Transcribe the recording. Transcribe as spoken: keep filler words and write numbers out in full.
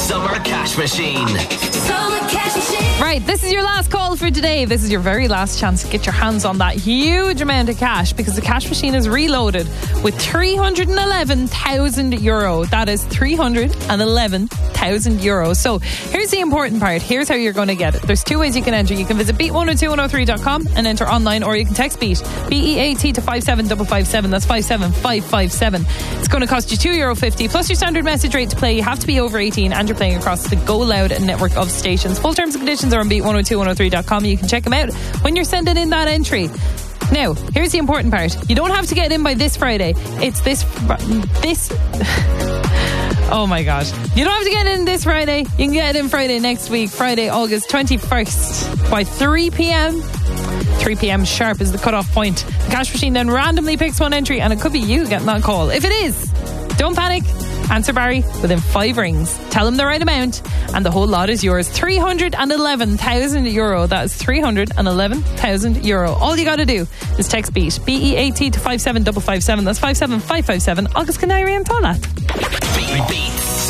Summer Cash Machine. Summer Cash Machine. Right, this is your last call for today. This is your very last chance to get your hands on that huge amount of cash, because the cash machine is reloaded with three hundred eleven thousand euro. That is three hundred eleven thousand euro. So here's the important part. Here's how you're going to get it. There's two ways you can enter. You can visit beat one oh two one oh three dot com and enter online, or you can text BEAT, B E A T, to five seven five five seven. That's five seven five five seven. It's going to cost you two euro fifty plus your standard message rate to play. You have to be over eighteen and you're playing across the Go Loud network of stations. Full terms and conditions are on beat one oh two one oh three dot com. You can check them out when you're sending in that entry. Now, here's the important part. You don't have to get in by this Friday. It's this... This... Oh my God. You don't have to get in this Friday. You can get it in Friday next week, Friday, August twenty-first, by three p.m. three p.m. sharp is the cutoff point. The cash machine then randomly picks one entry, and it could be you getting that call. If it is, don't panic. Answer Barry within five rings. Tell him the right amount, and the whole lot is yours. three hundred eleven thousand euro. That is three hundred eleven thousand euro. All you got to do is text BEAT, B E A T, to five seven five five seven. That's five seven five five seven. Agus Canary and Tola. Beat.